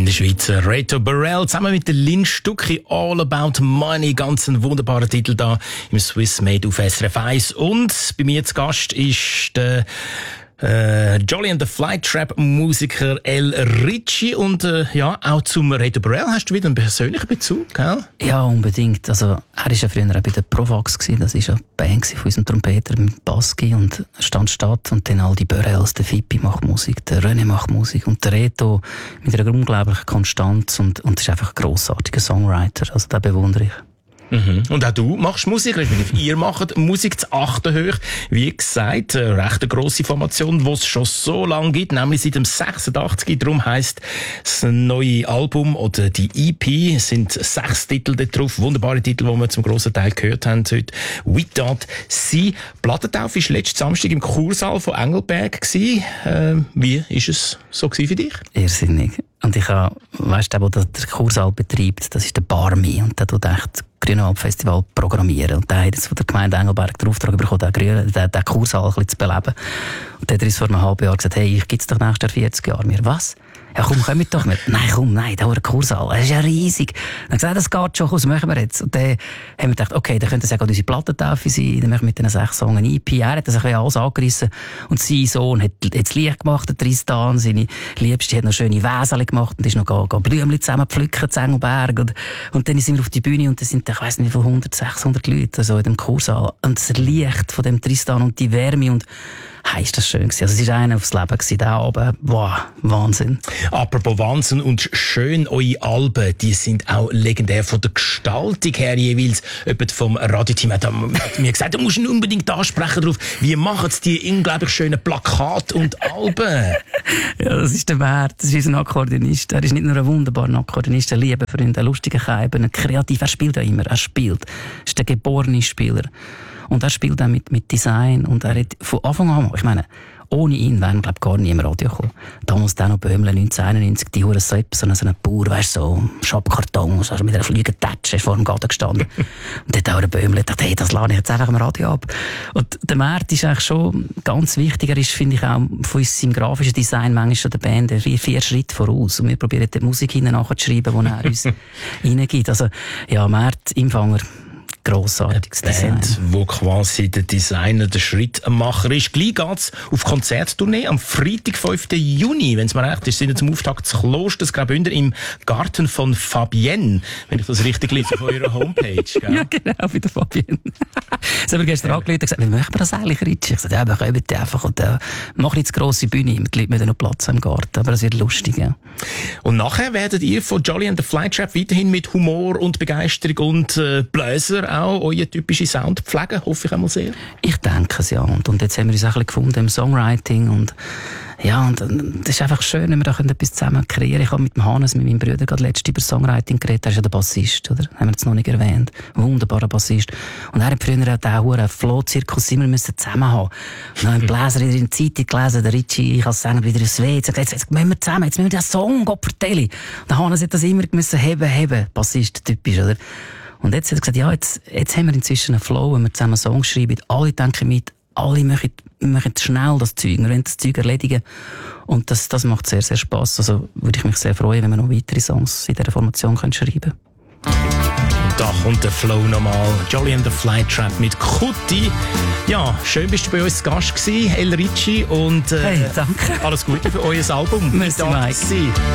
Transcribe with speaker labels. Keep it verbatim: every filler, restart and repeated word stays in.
Speaker 1: bin der Schweizer Reto Burrell, zusammen mit der Lynn Stucki, All About Money. Ganz ein wunderbarer Titel da im Swiss Made auf S R F eins. Und bei mir zu Gast ist der Äh, Jolly and the Flytrap Musiker El Ritchie und äh, ja, auch zum Reto Burrell hast du wieder einen persönlichen Bezug, gell?
Speaker 2: Ja, unbedingt. Also, er war ja früher auch bei der Provax gewesen. Das war ja die Band von unserem Trompeter mit Baski und Stand statt. Und dann all die Burrells, der Fippi macht Musik, der René macht Musik und der Reto mit einer unglaublichen Konstanz und, und ist einfach ein grossartiger Songwriter. Also, den bewundere ich.
Speaker 1: Mhm. Und auch du machst Musik, respektive ihr macht Musik zu achten hoch. Wie gesagt, eine recht grosse Formation, die es schon so lange gibt, nämlich seit dem sechsundachtzig. Darum heisst das neue Album oder die E P, es sind sechs Titel da drauf, wunderbare Titel, die wir zum grossen Teil gehört haben heute. «We Don't See». Plattentaufe war letzten Samstag im Kursaal von Engelberg gewesen. Äh, wie ist es so gewesen für dich?
Speaker 2: Irrsinnig. Und ich habe, weißt du, der den Kursaal betreibt, das ist der Barmi. Und der tut echt Grünwald-Festival programmieren. Und der hat jetzt von der Gemeinde Engelberg den Auftrag bekommen, den, Grün, den, den Kursaal ein bisschen zu beleben. Und der hat uns vor einem halben Jahr gesagt, hey, ich gibt's doch nächstes Jahr vierzig Jahre. Wir, was? Ja, komm, komm mit doch mit. Nein, komm, nein, da war ein Kursaal. Das ist ja riesig. Dann gesagt, das geht schon, was machen wir jetzt? Und dann haben wir gedacht, okay, dann könnte das ja gerade unsere Plattentaufe sein. Dann machen wir mit diesen sechs Songs eine E P. Er hat das ein bisschen alles angerissen. Und sein Sohn hat jetzt Licht gemacht, der Tristan. Seine Liebste hat noch schöne Wäseli gemacht und ist noch ga, ga Blümchen zusammen pflücken, zu Engelberg. Und, und dann sind wir auf die Bühne und da sind, ich weiss nicht, wie viele hundert, sechshundert Leute so in dem Kursaal. Und das Licht von dem Tristan und die Wärme und hey, ist das schön gewesen. Also es war einer aufs Leben gewesen, der Abend. Wow, Wahnsinn.
Speaker 1: Apropos Wahnsinn und schön, eure Alben, die sind auch legendär von der Gestaltung her jeweils. Jemand vom Radioteam hat mir gesagt, du musst ihn unbedingt ansprechen drauf. Wie machen sie die unglaublich schönen Plakate und Alben?
Speaker 2: Ja, das ist der Wert. Das ist unser Akkordeonist. Er ist nicht nur ein wunderbarer Akkordeonist, ein lieber Freund, ein lustiger Keiber, ein kreativ. Er spielt ja immer. Er spielt. Er ist der geborene Spieler. Und er spielt auch mit, mit Design. Und er hat von Anfang an, ich meine, ohne ihn wären, glaube ich, gar nie im Radio gekommen. Damals dann noch Böhmle, neunzehnhunderteinundneunzig, die Hure so etwas, so ein, so ein Bauer, weißt du, so Schabkarton, so mit einer Flügeltätsche vor dem Garten gestanden. Und dort auch der Böhmle gedacht, hey, das lade ich jetzt einfach im Radio ab. Und der Mert ist eigentlich schon ganz wichtig. Er ist, finde ich, auch von seinem grafischen Design manchmal schon der Band vier, vier Schritte voraus. Und wir probieren die Musik hinten nachzuschreiben, die er uns reingibt. Also, ja, Mert, Empfänger. Grossartiges Design.
Speaker 1: Band, wo quasi der Designer der Schrittmacher ist. Gleich geht's auf Konzerttournee am Freitag, fünften Juni, wenn es mir recht ist, sind wir zum Auftakt zu Klosters Graubünden im Garten von Fabienne, wenn ich das richtig lese, auf eurer Homepage. Gell?
Speaker 2: Ja, genau, bei der Fabienne. Das haben wir gestern angerufen und gesagt, wie möchten wir das eigentlich, Ritchie? Ich sagte, ja, wir kommen einfach und äh, machen jetzt grosse Bühne, die Leute müssen noch Platz im Garten, aber das wird lustig, ja.
Speaker 1: Und nachher werdet ihr von Jolly and the Flytrap weiterhin mit Humor und Begeisterung und äh, Bläser auch euren typischen Sound pflegen, hoffe ich einmal sehr.
Speaker 2: Ich denke es, ja. Und, und jetzt haben wir uns ein bisschen gefunden im Songwriting und ja, und, und das ist einfach schön, wenn wir da etwas zusammen kreieren. Ich habe mit dem Hannes, mit meinem Bruder, gerade letztens über Songwriting geredet. Er ist ja der Bassist, oder? Haben wir jetzt noch nicht erwähnt. Wunderbarer Bassist. Und er hat früher auch den Huren Flohzirkus immer müssen zusammen haben. Und dann haben Bläser in der Zeitung gelesen, der Ritchie, ich als Sänger wieder ins Weh. Jetzt, jetzt, jetzt müssen wir zusammen, jetzt müssen wir den Song vertellen. Und der Hannes hat das immer müssen heben, heben. Bassist, typisch, oder? Und jetzt hat er gesagt, ja, jetzt, jetzt haben wir inzwischen einen Flow, wenn wir zusammen Songs schreiben. Alle denken mit, alle machen, machen schnell das Zeug, wir wollen das Zeug erledigen. Und das, das macht sehr, sehr Spass. Also würde ich mich sehr freuen, wenn wir noch weitere Songs in dieser Formation können schreiben können.
Speaker 1: Da kommt der Flow nochmal. Jolly and the Flytrap mit Kutti. Ja, schön bist du bei uns zu Gast gewesen, El Ritchie. Und äh,
Speaker 2: hey, danke.
Speaker 1: Alles Gute für euer Album.
Speaker 2: Merci, Mike.